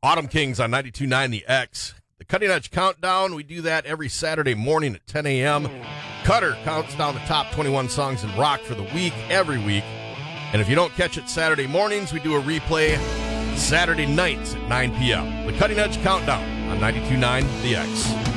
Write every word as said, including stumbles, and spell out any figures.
Autumn Kings on ninety-two point nine The X. The Cutting Edge Countdown, we do that every Saturday morning at ten a.m. Cutter counts down the top twenty-one songs in rock for the week, every week. And if you don't catch it Saturday mornings, we do a replay Saturday nights at nine p.m. The Cutting Edge Countdown on ninety-two point nine The X.